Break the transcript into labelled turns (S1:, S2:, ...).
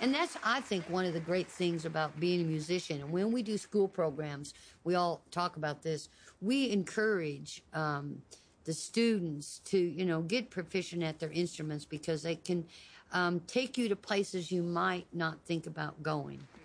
S1: And that's, I think, one of the great things about being a musician. And when we do school programs, we all talk about this. We encourage the students to, get proficient at their instruments because they can take you to places you might not think about going.